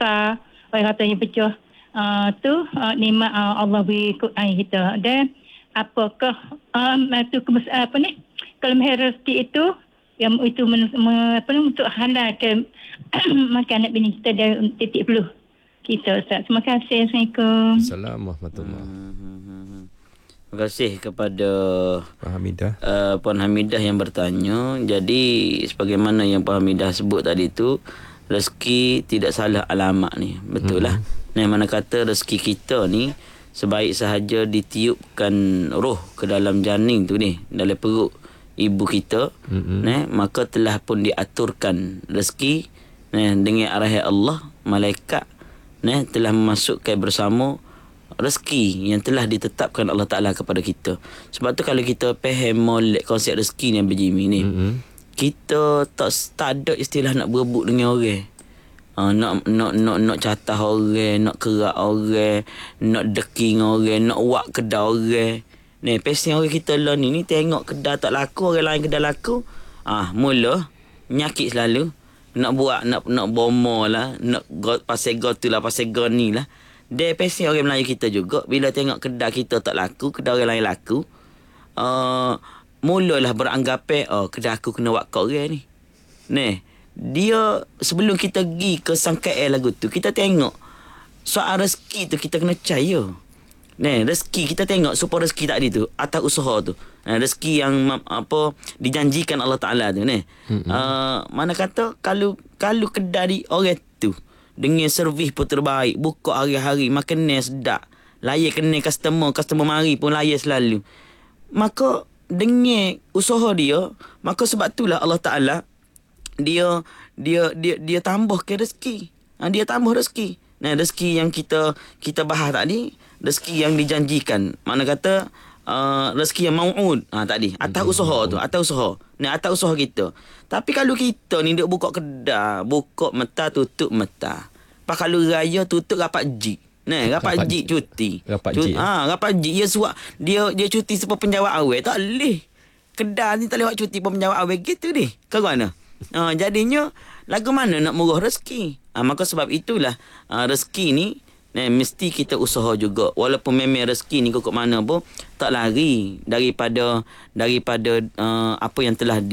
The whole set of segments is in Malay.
besar, orang katanya pecah. Nikmat Allah beri kita. Dan apakah kelebihan rezeki itu yang itu untuk halalkan makan anak bini kita dari titik peluh kita, Ustaz. Terima kasih. Assalamualaikum. Assalamualaikum warahmatullahi. Terima kasih kepada Puan Hamidah yang bertanya. Jadi sebagaimana yang Puan Hamidah sebut tadi tu, rezeki tidak salah alamat ni. Betul lah. Nah, mana kata rezeki kita ni sebaik sahaja ditiupkan roh ke dalam janin tu ni, dalam perut ibu kita, maka telah pun diaturkan rezeki dengan arahan Allah. Malaikat telah memasukkan bersama rezeki yang telah ditetapkan Allah Ta'ala kepada kita. Sebab tu kalau kita faham molek konsep rezeki ni yang berjimi ni, kita tak ada istilah nak berebut dengan orang. Nak catah orang, nak kerak orang, nak deking orang, nak wak kedai orang. Ni pesen orang kita lah ni tengok kedai tak laku, orang lain kedai laku, mula nyakit selalu. Nak buat nak bomo lah, nak pasal gotu lah, pasal goni lah. Dia pesen orang Melayu kita juga, bila tengok kedai kita tak laku, kedai orang lain laku, mulalah beranggapan kedai aku kena wak kat orang ni. Ni dia sebelum kita pergi ke sangkaan lagu tu, kita tengok soal rezeki tu kita kena percaya. Rezeki kita tengok supaya rezeki tadi tu atas usaha tu. Rezeki yang dijanjikan Allah Ta'ala tu mana kata kalau kedai di orang tu dengan servis pun terbaik, buka hari-hari, makan sedap, layan kena customer mari pun layan selalu, maka dengan usaha dia, maka sebab itulah Allah Ta'ala dia tambah ke rezeki. Dia tambah rezeki. Rezeki yang kita bahas tadi, rezeki yang dijanjikan. Mana kata rezeki yang mau'ud tadi, atas usaha tu, atas usaha. Atas usaha kita. Tapi kalau kita ni duk buka kedai, buka mata tutup mata. Pak kalau raya tutup rapat jik. Rapat jik cuti. Rapat jik dia cuti sebab penjawat awal. Tak boleh. Kedai ni tak boleh buat cuti penjawat awal gitu ni. Kau mana? Jadinya lagu mana nak murah rezeki. Maka sebab itulah rezeki ni mesti kita usaha juga. Walaupun memang rezeki ni kok mana pun tak lari daripada apa yang telah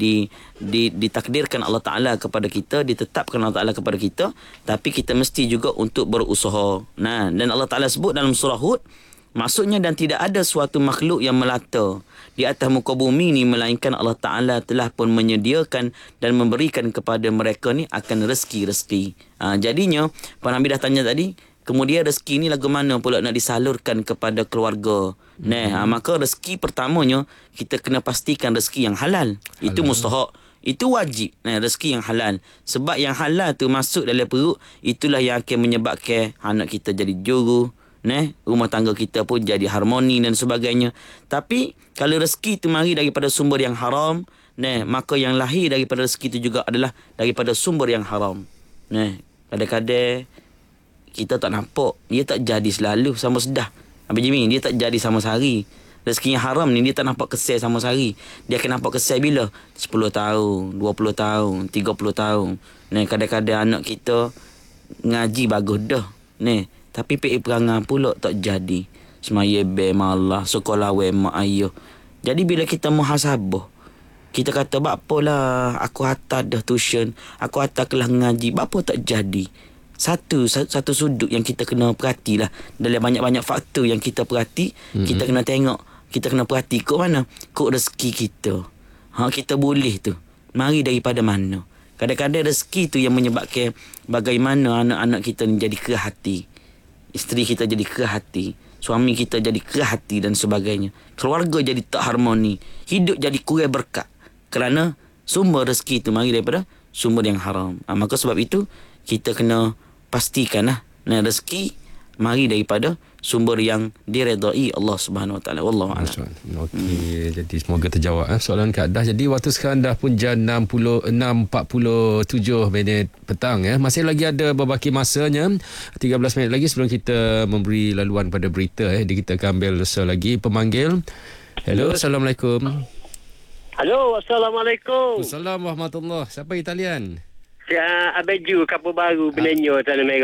ditakdirkan Allah Ta'ala kepada kita, ditetapkan Allah Ta'ala kepada kita. Tapi kita mesti juga untuk berusaha. Dan Allah Ta'ala sebut dalam surah Hud, maksudnya, dan tidak ada suatu makhluk yang melata di atas muka bumi ni melainkan Allah Ta'ala telah pun menyediakan dan memberikan kepada mereka ni akan rezeki-rezeki. Jadinya Puan Hamidah tanya tadi, kemudian rezeki ni lagu mana pula nak disalurkan kepada keluarga. Maka rezeki pertamanya kita kena pastikan rezeki yang halal. Itu mustahak, itu wajib. Rezeki yang halal. Sebab yang halal tu masuk dalam perut, itulah yang akan menyebabkan anak kita jadi juru, rumah tangga kita pun jadi harmoni dan sebagainya. Tapi kalau rezeki itu mari daripada sumber yang haram, maka yang lahir daripada rezeki itu juga adalah daripada sumber yang haram. Kadang-kadang kita tak nampak, dia tak jadi selalu sama sedah. Abang Jimmy, dia tak jadi sama sehari. Rezeki yang haram ni dia tak nampak kesal sama sehari. Dia akan nampak kesal bila 10 tahun, 20 tahun, 30 tahun. Kadang-kadang anak kita ngaji bagus dah. Tapi pergi perangai pula tak jadi. Semaya malah, sekolah mak ayah. Jadi bila kita muhasabah, kita kata, bapalah aku hantar dah tuition, aku hantar kelas ngaji, bapa tak jadi. Satu sudut yang kita kena perhatilah. Dalam banyak-banyak faktor yang kita perhati, kita kena tengok, kita kena perhati kok mana, kok rezeki kita. Kita boleh tu. Mari daripada mana. Kadang-kadang rezeki tu yang menyebabkan bagaimana anak-anak kita ni jadi kerah hati. Isteri kita jadi kerah hati, suami kita jadi kerah hati dan sebagainya. Keluarga jadi tak harmoni, hidup jadi kurang berkat. Kerana sumber rezeki itu mari daripada sumber yang haram. Maka sebab itu kita kena pastikan rezeki mari daripada sumber yang diredai Allah Subhanahu Wa Taala. Wallahu a'lam. Okey, jadi semoga terjawab soalan Kak Dah. Jadi waktu sekarang dah pun jam 6.47 petang ya. Masih lagi ada berbaki masanya, 13 minit lagi sebelum kita memberi laluan pada berita Jadi kita akan ambil lagi pemanggil. Hello, Assalamualaikum. Halo, Assalamualaikum. Assalamualaikum warahmatullahi. Siapa Italian? Saya Abeju, Kapur Baru, Benenyo, Tanah Merah.